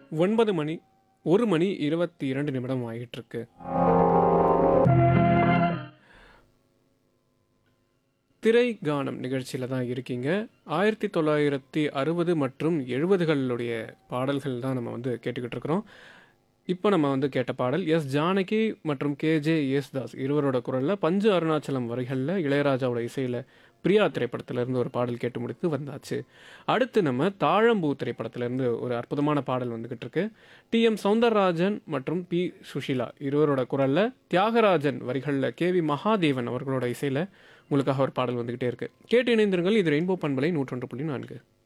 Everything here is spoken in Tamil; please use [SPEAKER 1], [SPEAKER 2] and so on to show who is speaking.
[SPEAKER 1] 9 மணி 1 மணி 22 நிமிடம் ஆகிட்டிருக்கு. திரை கானம் நிகழ்ச்சியில் தான் இருக்கீங்க. 1960 மற்றும் 70களுடைய பாடல்கள் தான் நம்ம வந்து கேட்டுக்கிட்டு இருக்கிறோம். இப்போ நம்ம வந்து கேட்ட பாடல் எஸ் ஜானகி மற்றும் கேஜே யேசுதாஸ் இருவரோட குரலில் பஞ்சு அருணாச்சலம் வரிகளில் இளையராஜாவோட இசையில் பிரியா திரைப்படத்திலேருந்து ஒரு பாடல் கேட்டு முடித்து வந்தாச்சு. அடுத்து நம்ம தாழம்பூ திரைப்படத்திலேருந்து ஒரு அற்புதமான பாடல் வந்துக்கிட்டு இருக்கு. டிஎம் சௌந்தரராஜன் மற்றும் பி சுஷீலா இருவரோட குரலில் தியாகராஜன் வரிகளில் கேவி மகாதேவன் அவர்களோட இசையில் உங்களுக்காக ஒரு பாடல் வந்துக்கிட்டே இருக்கு. கேட்டு இணைந்திருங்கள். இது ரெயின்போ பண்பலை 101.4.